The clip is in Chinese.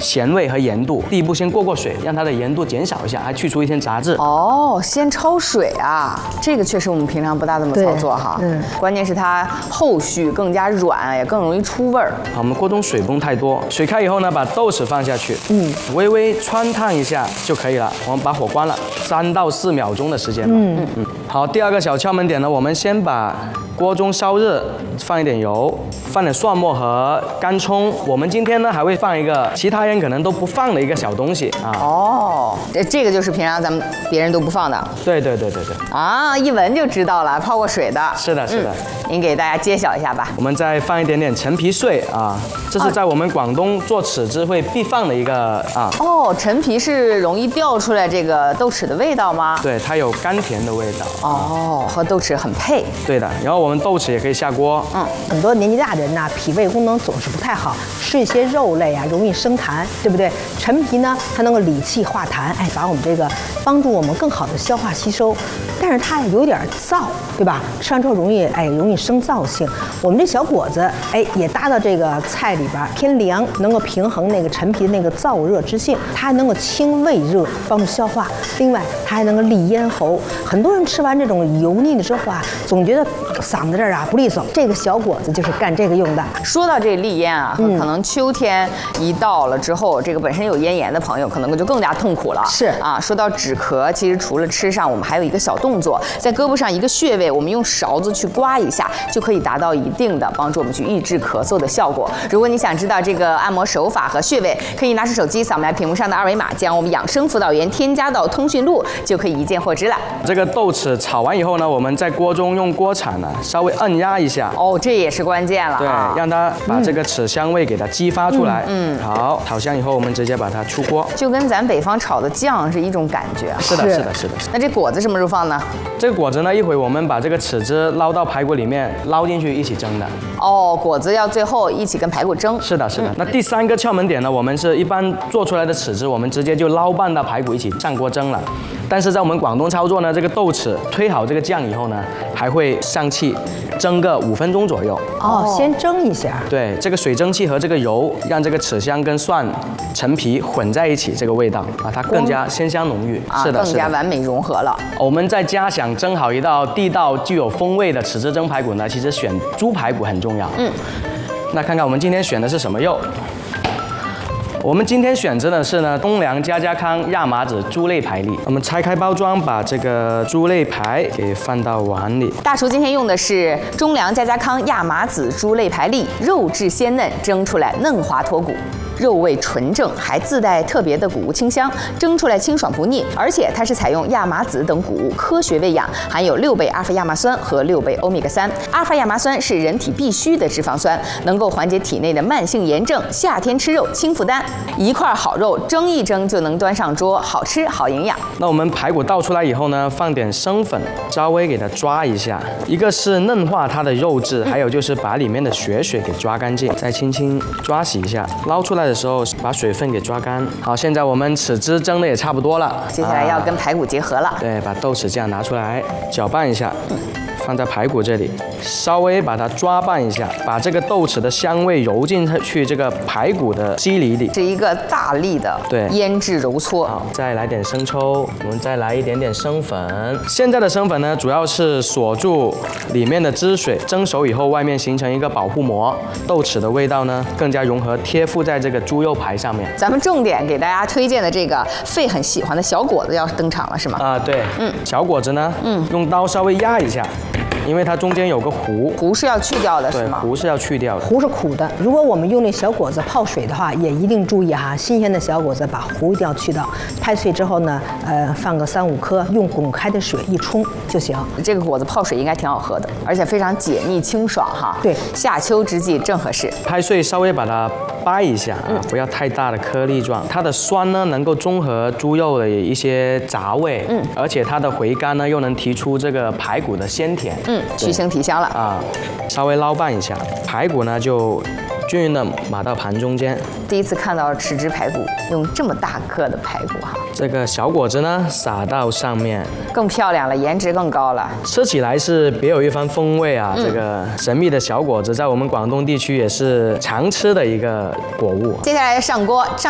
咸味和盐度。第一步先过水，让它的盐度减少一下，还去除一些杂质。 哦，先焯水啊，这个确实我们平常不大这么操作哈。关键是它后续更加软，也更容易出味儿。 好，我们锅中水不用太多，水开以后呢，把豆豉放下去，微微穿烫一下就可以了。我们把火关了，3到4秒钟的时间吧。好，第二个小窍门点呢，我们先把锅中烧热，放一点油，放点蒜末和干葱。我们今天呢还会放一个其他人可能都不放的一个小东西啊。 哦，这个就是平常咱们别人都不放的。 对。 啊，一闻就知道了，泡过水的。 是的。 您给大家揭晓一下吧。 我们再放一点点陈皮碎啊，这是在我们广东做豉汁会必放的一个啊。 哦，陈皮是容易调出来这个豆豉的味道吗？ 对，它有甘甜的味道。 哦，和豆豉很配。 对的，然后我们豆豉也可以下锅。 很多年纪大的人呢，脾胃功能总是不太好，吃一些肉类啊，容易生痰，对不对？陈皮呢，它能够理气化痰，把我们这个帮助我们更好的消化吸收。但是它有点燥，对吧？吃完之后容易生燥性。我们这小果子，也搭到这个菜里边，偏凉，能够平衡那个陈皮的那个燥热之性，它还能够清胃热，帮助消化。另外，它还能够利咽喉。很多人吃完这种油腻的之后啊，总觉得嗓子这儿啊不利索。这个小果子就是干这个用的。 说到这利咽啊，可能秋天一到了之后，这个本身有咽炎的朋友可能就更加痛苦了。 是啊，说到止咳，其实除了吃上，我们还有一个小动作，在胳膊上一个穴位，我们用勺子去刮一下，就可以达到一定的帮助我们去抑制咳嗽的效果。如果你想知道这个按摩手法和穴位，可以拿出手机扫描屏幕上的2维码，将我们养生辅导员添加到通讯录，就可以一键获知了。 这个豆豉炒完以后呢，我们在锅中用锅铲呢稍微按压一下。 哦，这也是关键了。 对，让它把这个豉香味给它激发出来。好，炒香以后，我们直接把它出锅， 就跟咱北方炒的酱是一种感觉。 是的。 那这果子什么时候放呢？ 这个果子呢，一会我们把这个豉汁捞到排骨里面，捞进去一起蒸的。 哦，果子要最后一起跟排骨蒸。 是的。那第3个窍门点呢，我们是一般做出来的豉汁，我们直接就捞拌到排骨一起上锅蒸了。但是在我们广东操作呢，这个豆豉推好这个酱以后呢，还会上气蒸个5分钟左右。 先蒸一下。 对，这个水蒸气和这个油让这个豉香跟蒜、陈皮混在一起，这个味道啊，它更加鲜香浓郁。是的， 更加完美融合了。 我们在家想蒸好一道地道具有风味的豉汁蒸排骨呢，其实选猪排骨很重要。那看看我们今天选的是什么肉？我们今天选择的是呢东良家家康亚麻籽猪肋排粒。我们拆开包装，把这个猪肋排给放到碗里。 大厨今天用的是中粮家家康亚麻籽猪肋排粒，肉质鲜嫩，蒸出来嫩滑脱骨。肉味纯正，还自带特别的谷物清香，蒸出来清爽不腻。而且它是采用亚麻籽等谷物科学喂养，含有6倍阿尔法亚麻酸和6倍欧米伽3。阿尔法亚麻酸是人体必需的脂肪酸，能够缓解体内的慢性炎症。夏天吃肉轻负担，一块好肉蒸一蒸就能端上桌，好吃好营养。 那我们排骨倒出来以后呢，放点生粉，稍微给它抓一下，一个是嫩化它的肉质，还有就是把里面的血水给抓干净，再轻轻抓洗一下，捞出来的时候把水分给抓干。好，现在我们豉汁蒸的也差不多了， 接下来要跟排骨结合了。 对，把豆豉酱拿出来搅拌一下，放在排骨这里，稍微把它抓拌一下，把这个豆豉的香味揉进去这个排骨的肌理里， 是一个大力的腌制揉搓。 好，再来点生抽，我们再来一点点生粉。现在的生粉呢，主要是锁住里面的汁水，蒸熟以后外面形成一个保护膜，豆豉的味道呢更加融合，贴附在这个猪肉排上面。 咱们重点给大家推荐的这个费很喜欢的小果子要登场了，是吗？ 对，小果子呢，用刀稍微压一下。因为它中间有个核是要去掉的，是吗？ 核是要去掉的， 核是苦的。如果我们用那小果子泡水的话，也一定注意哈，新鲜的小果子把核一定要去掉。拍碎之后呢，放个3、5颗，用滚开的水一冲就行。 这个果子泡水应该挺好喝的，而且非常解腻清爽哈。 对， 夏秋之际正合适。 拍碎稍微把它掰一下啊，不要太大的颗粒状。它的酸呢能够中和猪肉的一些杂味，而且它的回甘呢又能提出这个排骨的鲜甜。 去腥提香了啊，稍微捞拌一下，排骨呢就均匀的码到盘中间。 第一次看到豉汁排骨用这么大颗的排骨哈， 这个小果子呢撒到上面， 更漂亮了，颜值更高了， 吃起来是别有一番风味啊。这个神秘的小果子在我们广东地区也是常吃的一个果物。 接下来上锅